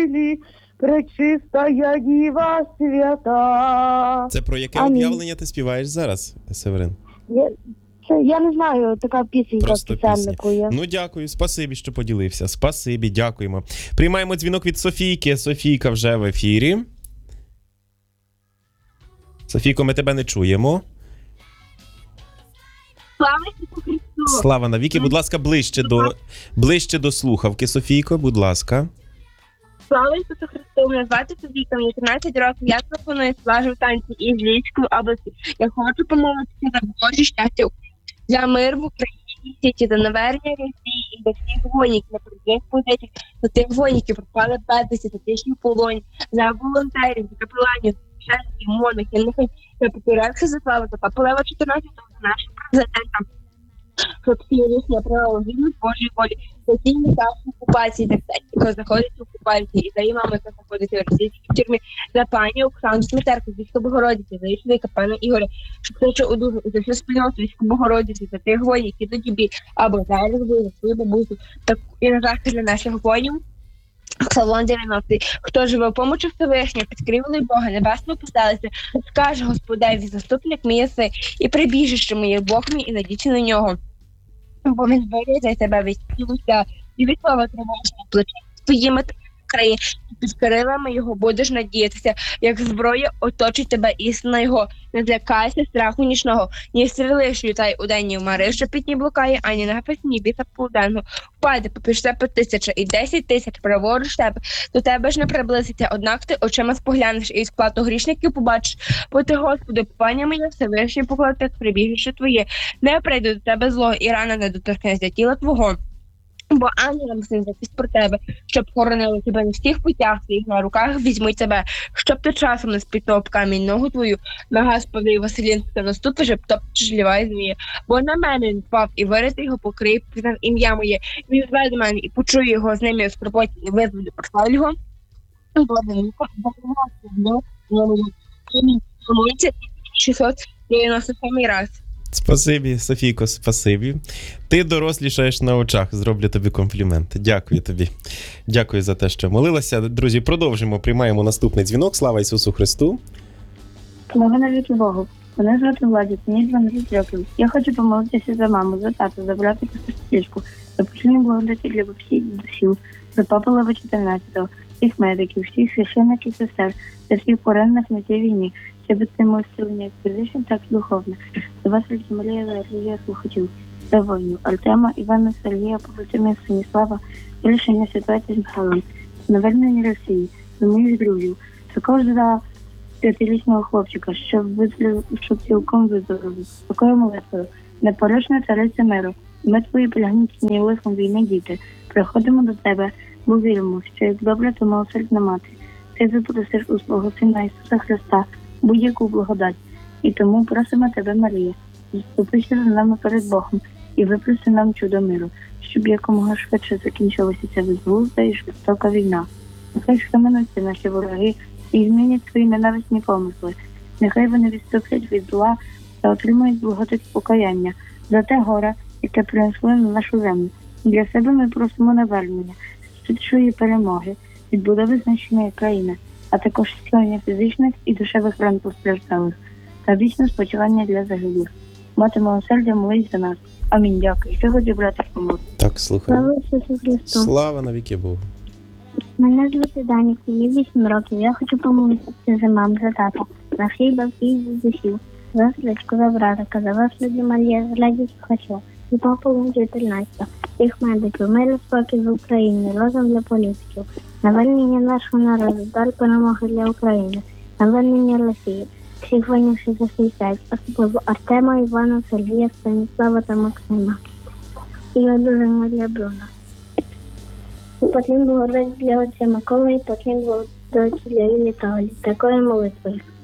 ангелі, пречистая діва свята. Це про яке Амінь. об'явлення ти співаєш зараз, Северин? Я не знаю, така пісенька Просто спеціальна пісня. є. Ну, дякую, спасибі, що поділився. Спасибі, дякуємо. Приймаємо дзвінок від Софійки. Софійка вже в ефірі. Софійко, ми тебе не чуємо. Слава Ісусу Христу! Слава навіки. Будь ласка, ближче до слухавки, Софійко, будь ласка. Слава Ісусу Христу! Мене звати Софійка, мені 13 років. Я пропоную слажу в танці із Львівської області. Я хочу помолитися за Боже щастя, за мир в Україні, світі, за навернення Росії і до всіх воїнів, на передових позиціях, за тих воїнів, які пропали безвісті, за тих в полоні, за волонтерів, за капеланів, священників, монахів, нехай я попередся за славу, за Папу Лева 14-го, за нашого президента, щоб всі рішення правила згідно з Божої волі, за ті міста окупації, так далі, хто знаходиться в окупації, і за її мами, яка знаходиться в російській тюрмі, за пані Оксану Смітерку, за Війську Богородиці, за її чоловіка, пана Ігоря, щоб хто що одужав, і за всю спільноту Війську Богородиці, за тих воїнів, які до тобі, або зараз були, за свою бабусю, так і на захист для наших воїнів. Псалом 90. Хто живе в помочі Всевишнього, під крівлею Бога Небесного постелиться, скаже Господеві, заступник мій єси, і прибіжище моє, Бог мій, і надійся на нього. Бо він вирізає тебе від тілуся, і від слова тривожного плече твоїми краї, і під крилами його будеш надіятися, як зброя оточить тебе істина його. Не злякайся страху нічного, ні стріли, що літає удень, ні в мари, що пітні блукає, ані напасть, ні біса полуденного. Впаде попіж тебе 1000 і 10 тисяч праворуч тебе, до тебе ж не приблизиться, однак ти очима споглянеш і сплату грішників побачиш. Бо ти, Господи, пання моє, Всевишній поклад, як прибіжище твоє, не прийде до тебе зло, і рана не доторкнеться тіла твого. Бо ангелам син запість про тебе, щоб хоронили тебе на всіх путях своїх, на руках візьмуть тебе, щоб ти часом не спітав об камінь ногу твою, нога спаде і Василінська наступи, щоб топче жліва і змія. Бо на мене він впав і вирити його покрив, пізнав ім'я моє, він зведе мене і почує його з ними в скорботі і визволю прославлю його. Благоденько, молиться 697 раз. Спасибі, Софійко, спасибі. Ти дорослішаєш на очах, зроблю тобі комплімент. Дякую тобі. Дякую за те, що молилася. Друзі, продовжимо, приймаємо наступний дзвінок. Слава Ісусу Христу. Слава навіки Богу. Мене звати Владі, мені 12 років. Я хочу помолитися за маму, за тату, за брата та сестричку, за починення благодаті для всіх душів, за Папу Лева 14-го, всіх медиків, всіх священників і сестер, за всіх поранених на цій війні, щоб це моє зцілення як фізичне, так і духовне. За вас, Марія, за Сергія слухачів, за воїнів, Артема, Івана, Сергія, побратимів Станіслава, вирішення ситуації з Михайлом, навернення Росії, за моїх друзів, також за 5-річного хлопчика, щоб цілком виздоровив. Такою молитвою, непорочна цариця миру, ми твої пригнічені лихом війни діти, приходимо до тебе, бо віримо, що як добра та милосердна мати, ти запросиш у свого Сина Ісуса Христа будь-яку благодать. І тому просимо тебе, Марія, заступися за нами перед Богом і випроси нам чудо миру, щоб якомога швидше закінчилася ця безглузда і жорстока війна. Нехай схаменуться наші вороги і змінять свої ненависні помисли. Нехай вони відступлять від зла та отримають благодать покаяння за те горе, яке принесли на нашу землю. Для себе ми просимо навернення, швидшої перемоги, відбудови знищеної країни, а також зцілення фізичних і душевих ран постраждалих та вічне спочивання для загиблих. Мати милосердя, молись за нас. Амінь. Дякую. Що хочу брати помогти. Так, слухаю. Слава Ісусу Христу. Слава навіки Богу. Мене звати Данік, мені 8 років. Я хочу помолитися за маму, за тата, за всіх батьків з душів, за сестричку, за братика, за вас, Леді Марія, за радість хочу, за Папу Лева 14, всіх медиків, мир і спокій в Україні, розум для політиків, навернення нашого народу, дар перемоги для України, навернення Росії, всіх воїнів, що захищають, особливо Артема, Івана, Сергія, Станіслава та Максима. І одужання для Бруна. Потрібно благодать для отця Миколи і потрібно благодать для Юлії Тавлі. Такою молитвою.